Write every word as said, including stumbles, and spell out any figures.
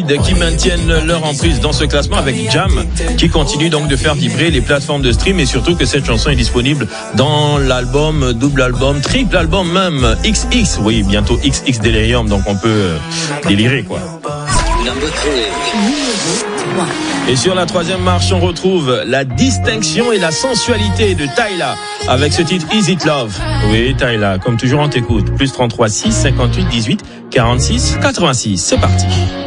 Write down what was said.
Kid qui maintiennent leur emprise dans ce classement avec Jam qui continue donc de faire vibrer les plateformes de stream et surtout que cette chanson est disponible dans l'album, double album, triple album même, X X, oui bientôt X X Delirium, donc on peut délirer quoi. Et sur la troisième marche, on retrouve la distinction et la sensualité de Tyla avec ce titre Is It Love. Oui, Tyla, comme toujours on t'écoute. Plus trente-trois six cinquante-huit dix-huit quarante-six quatre-vingt-six. C'est parti.